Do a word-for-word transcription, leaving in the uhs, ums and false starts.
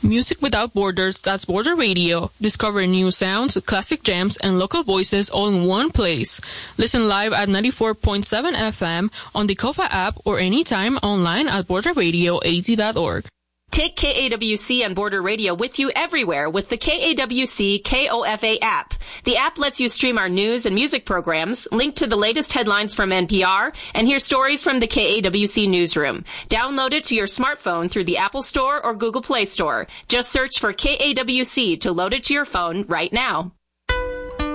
Music without borders, that's Border Radio. Discover new sounds, classic jams, and local voices all in one place. Listen live at ninety-four point seven F M on the Kofa app or anytime online at border radio a z dot org. Take K A W C and Border Radio with you everywhere with the K A W C K O F A app. The app lets you stream our news and music programs, link to the latest headlines from N P R, and hear stories from the K A W C newsroom. Download it to your smartphone through the Apple Store or Google Play Store. Just search for K A W C to load it to your phone right now.